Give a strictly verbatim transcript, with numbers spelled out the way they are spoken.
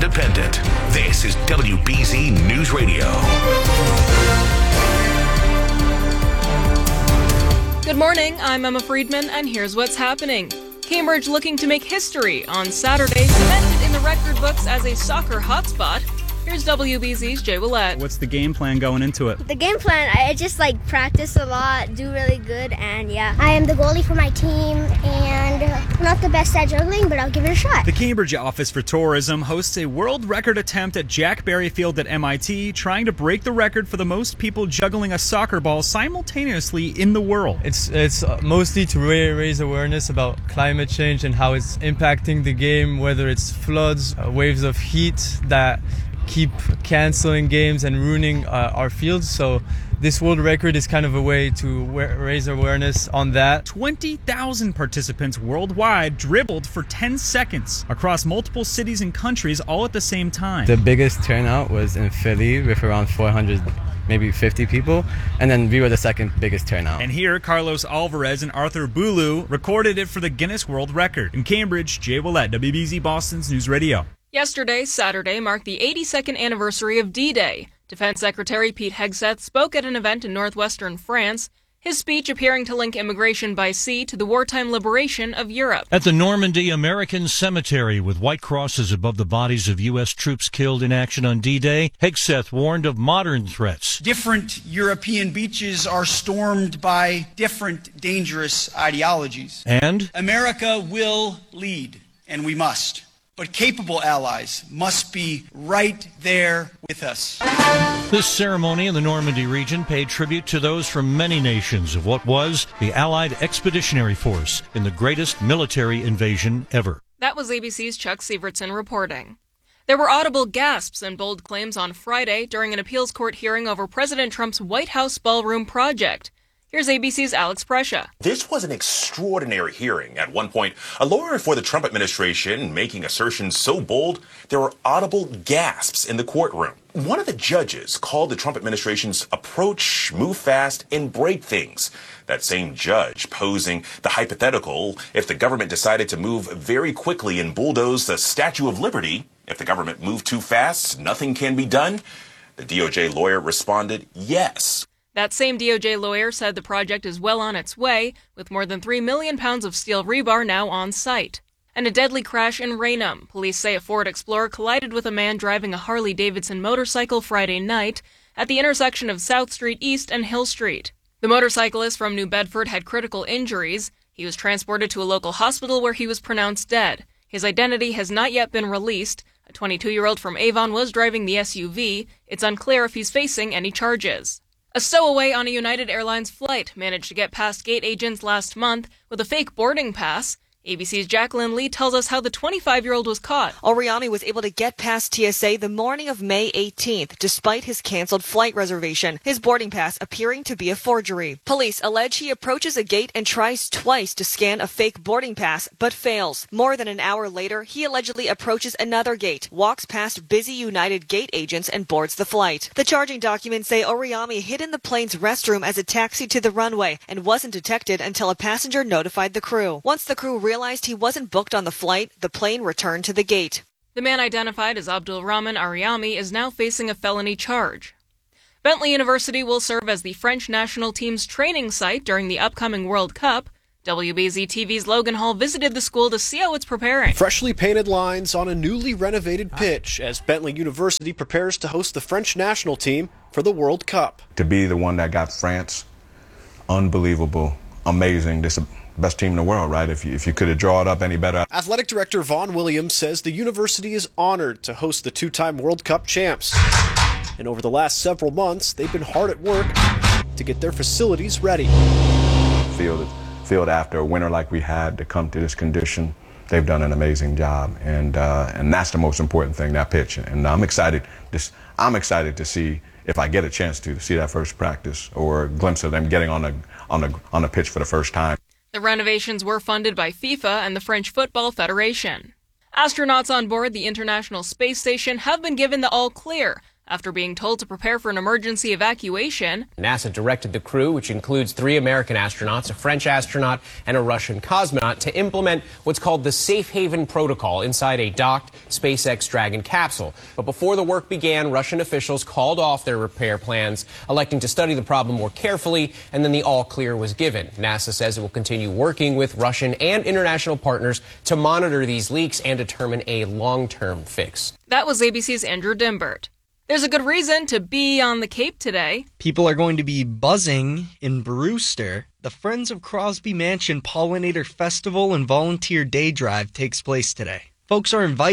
independent. This is W B Z News Radio. Good morning, I'm Emma Friedman, and here's what's happening. Cambridge looking to make history on Saturday, cemented in the record books as a soccer hotspot. Here's W B Z's Jay Willett. What's the game plan going into it? The game plan, I just like practice a lot, do really good, and yeah. I am the goalie for my team, and I'm not the best at juggling, but I'll give it a shot. The Cambridge Office for Tourism hosts a world record attempt at Jack Berry Field at M I T, trying to break the record for the most people juggling a soccer ball simultaneously in the world. It's it's mostly to raise awareness about climate change and how it's impacting the game, whether it's floods, uh, waves of heat that keep canceling games and ruining uh, our fields. So this world record is kind of a way to wa- raise awareness on that. twenty thousand participants worldwide dribbled for ten seconds across multiple cities and countries all at the same time. The biggest turnout was in Philly with around four hundred, maybe fifty people, and then we were the second biggest turnout. And here, Carlos Alvarez and Arthur Boulou recorded it for the Guinness World Record. In Cambridge, Jay Willett, W B Z Boston's News Radio. Yesterday, Saturday, marked the eighty-second anniversary of D-Day. Defense Secretary Pete Hegseth spoke at an event in northwestern France, his speech appearing to link immigration by sea to the wartime liberation of Europe. At the Normandy American Cemetery, with white crosses above the bodies of U S troops killed in action on D-Day, Hegseth warned of modern threats. Different European beaches are stormed by different dangerous ideologies. And America will lead, and we must. But capable allies must be right there with us. This ceremony in the Normandy region paid tribute to those from many nations of what was the Allied Expeditionary Force in the greatest military invasion ever. That was A B C's Chuck Sievertson reporting. There were audible gasps and bold claims on Friday during an appeals court hearing over President Trump's White House ballroom project. Here's A B C's Alex Prescia. This was an extraordinary hearing. At one point, a lawyer for the Trump administration making assertions so bold, there were audible gasps in the courtroom. One of the judges called the Trump administration's approach move fast and break things. That same judge posing the hypothetical, if the government decided to move very quickly and bulldoze the Statue of Liberty, if the government moved too fast, nothing can be done. The D O J lawyer responded, yes. That same D O J lawyer said the project is well on its way, with more than three million pounds of steel rebar now on site. And a deadly crash in Raynham. Police say a Ford Explorer collided with a man driving a Harley-Davidson motorcycle Friday night at the intersection of South Street East and Hill Street. The motorcyclist from New Bedford had critical injuries. He was transported to a local hospital where he was pronounced dead. His identity has not yet been released. A twenty-two-year-old from Avon was driving the S U V. It's unclear if he's facing any charges. A stowaway on a United Airlines flight managed to get past gate agents last month with a fake boarding pass. A B C's Jacqueline Lee tells us how the twenty-five-year-old was caught. Oriami was able to get past T S A the morning of May eighteenth, despite his canceled flight reservation, his boarding pass appearing to be a forgery. Police allege he approaches a gate and tries twice to scan a fake boarding pass, but fails. More than an hour later, he allegedly approaches another gate, walks past busy United gate agents, and boards the flight. The charging documents say Oriami hid in the plane's restroom as it taxied to the runway and wasn't detected until a passenger notified the crew. Once the crew realized realized he wasn't booked on the flight, the plane returned to the gate. The man identified as Abdul Rahman Ariami is now facing a felony charge. Bentley University will serve as the French national team's training site during the upcoming World Cup. W B Z T V's Logan Hall visited the school to see how it's preparing. Freshly painted lines on a newly renovated pitch as Bentley University prepares to host the French national team for the World Cup. To be the one that got France, unbelievable, amazing. This best team in the world, right? If you, if you could have drawn it up any better. Athletic Director Vaughn Williams says the university is honored to host the two-time World Cup champs. And over the last several months, they've been hard at work to get their facilities ready. Field, field after a winter like we had to come to this condition, they've done an amazing job, and uh, and that's the most important thing, that pitch. And I'm excited. This, I'm excited to see if I get a chance to, to see that first practice or a glimpse of them getting on the on the on the pitch for the first time. The renovations were funded by FIFA and the French Football Federation. Astronauts on board the International Space Station have been given the all-clear After being told to prepare for an emergency evacuation, NASA directed the crew, which includes three American astronauts, a French astronaut, and a Russian cosmonaut, to implement what's called the Safe Haven Protocol inside a docked SpaceX Dragon capsule. But before the work began, Russian officials called off their repair plans, electing to study the problem more carefully, and then the all-clear was given. NASA says it will continue working with Russian and international partners to monitor these leaks and determine a long-term fix. That was A B C's Andrew Dimbert. There's a good reason to be on the Cape today. People are going to be buzzing in Brewster. The Friends of Crosby Mansion Pollinator Festival and Volunteer Day Drive takes place today. Folks are invited